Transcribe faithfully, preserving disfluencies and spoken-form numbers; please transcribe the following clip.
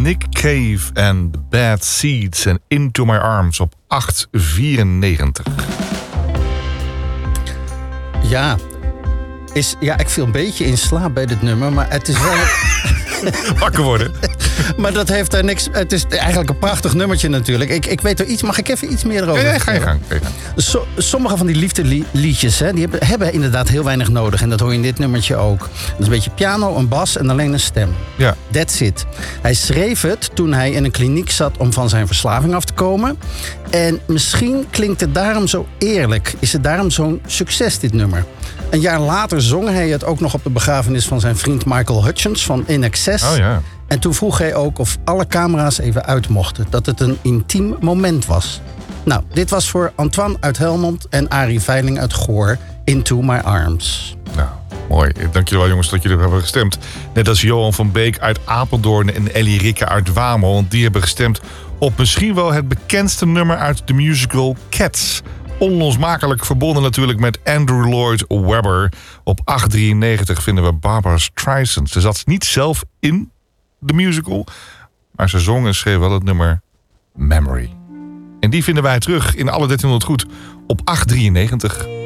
Nick Cave en The Bad Seeds en Into My Arms op acht vierennegentig. Ja, is, ja, ik viel een beetje in slaap bij dit nummer, maar het is wel... Wakker worden. Maar dat heeft daar niks... Het is eigenlijk een prachtig nummertje natuurlijk. Ik, ik weet er iets... Mag ik even iets meer erover Ja, ja, ga je gang. Ga je gang. So, sommige van die liefdeliedjes, hè, die hebben, hebben inderdaad heel weinig nodig. En dat hoor je in dit nummertje ook. Dat is een beetje piano, een bas en alleen een stem. Ja. That's it. Hij schreef het toen hij in een kliniek zat om van zijn verslaving af te komen. En misschien klinkt het daarom zo eerlijk. Is het daarom zo'n succes, dit nummer. Een jaar later zong hij het ook nog op de begrafenis van zijn vriend Michael Hutchence van In Excess. Oh ja. En toen vroeg hij ook of alle camera's even uit mochten. Dat het een intiem moment was. Nou, dit was voor Antoine uit Helmond en Arie Veiling uit Goor. Into My Arms. Nou, mooi. Dank jullie wel, jongens, dat jullie hebben gestemd. Net als Johan van Beek uit Apeldoorn en Ellie Rikke uit Wamel. Want die hebben gestemd op misschien wel het bekendste nummer uit de musical Cats. Onlosmakelijk verbonden natuurlijk met Andrew Lloyd Webber. Op acht drieënnegentig vinden we Barbra Streisand. Ze zat niet zelf in de musical, maar ze zong en schreef wel het nummer Memory. En die vinden wij terug in alle dertienhonderd goed op acht drieënnegentig.